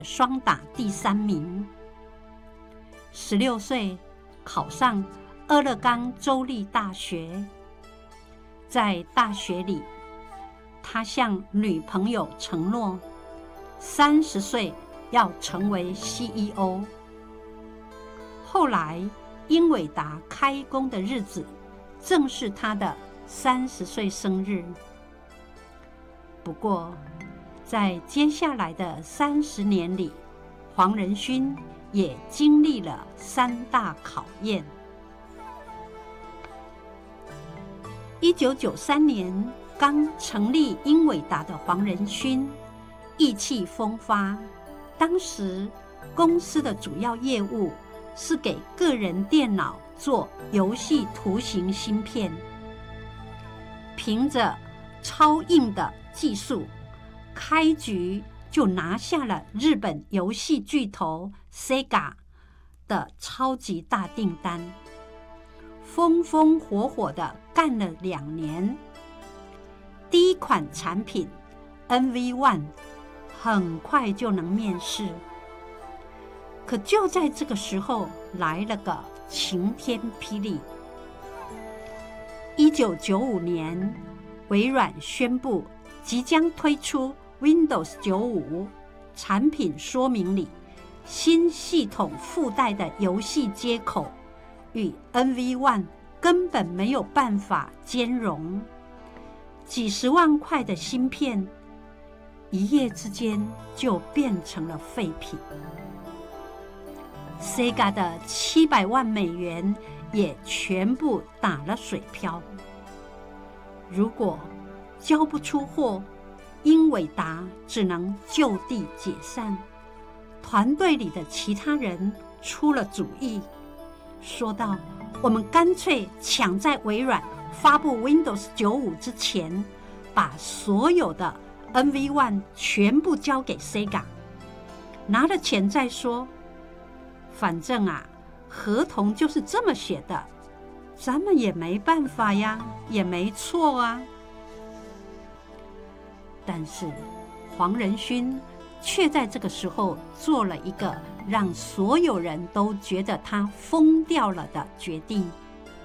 双打第3名。16岁考上俄勒冈州立大学，在大学里，他向女朋友承诺，30岁要成为 CEO。后来，英伟达开工的日子正是他的30岁生日。不过，在接下来的30年里，黄仁勋也经历了3大考验。1993年刚成立英伟达的黄仁勋意气风发，当时公司的主要业务是给个人电脑做游戏图形芯片，凭着超硬的技术，开局就拿下了日本游戏巨头 Sega 的超级大订单，风风火火地干了2年。第一款产品 NV1 很快就能面世，可就在这个时候来了个晴天霹雳。1995年，微软宣布即将推出 Windows 95，产品说明里新系统附带的游戏接口与 NV1 根本没有办法兼容，几十万块的芯片一夜之间就变成了废品。Sega 的700万美元也全部打了水漂。如果交不出货，英伟达只能就地解散。团队里的其他人出了主意，说道：“我们干脆抢在微软发布 Windows 95之前，把所有的 NV1 全部交给 Sega， 拿了钱再说。反正啊，合同就是这么写的，咱们也没办法呀，也没错啊。”但是黄仁勋却在这个时候做了一个让所有人都觉得他疯掉了的决定。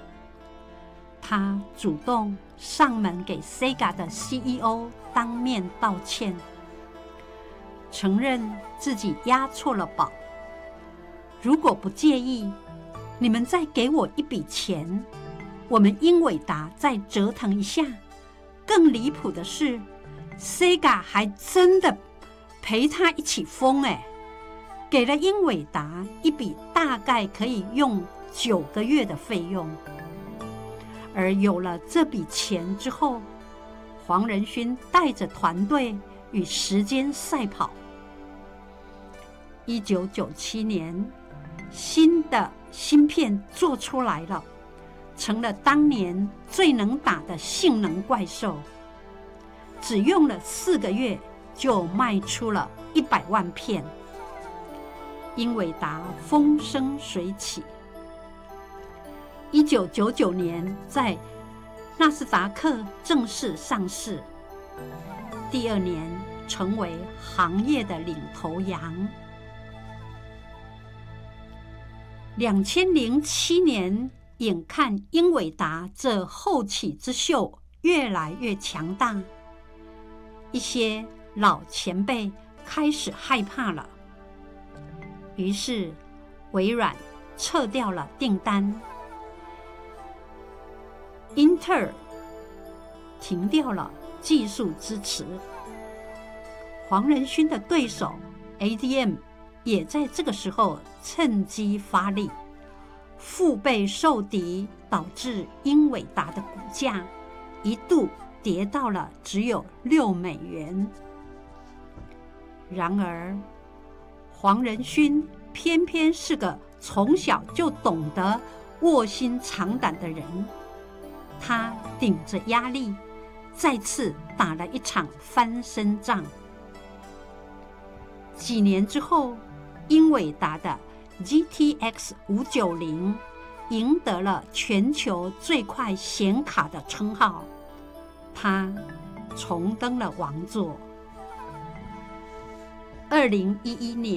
他主动上门给 Sega 的 CEO 当面道歉，承认自己押错了宝。如果不介意，你们再给我一笔钱，我们英伟达再折腾一下。更离谱的是，Sega 还真的陪他一起疯，给了英伟达一笔大概可以用9个月的费用。而有了这笔钱之后，黄仁勋带着团队与时间赛跑。1997年，新的芯片做出来了，成了当年最能打的性能怪兽。只用了4个月就卖出了100万片，英伟达风生水起。1999年在纳斯达克正式上市，第2年成为行业的领头羊。2007年，眼看英伟达这后起之秀越来越强大，一些老前辈开始害怕了，于是微软撤掉了订单，英特尔停掉了技术支持，黄仁勋的对手 ADM 也在这个时候趁机发力，腹背受敌，导致英伟达的股价一度跌到了只有6美元。然而，黄仁勋偏偏是个从小就懂得卧薪尝胆的人，他顶着压力，再次打了一场翻身仗。几年之后，英伟达的 GTX 590赢得了全球最快显卡的称号，他重登了王座。 2011年